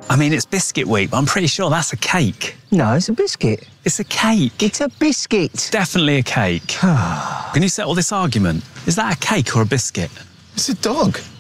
I mean, it's biscuit week, but I'm pretty sure that's a cake. No, it's a biscuit. It's a cake. It's a biscuit. Definitely a cake. Can you settle this argument? Is that a cake or a biscuit? It's a dog.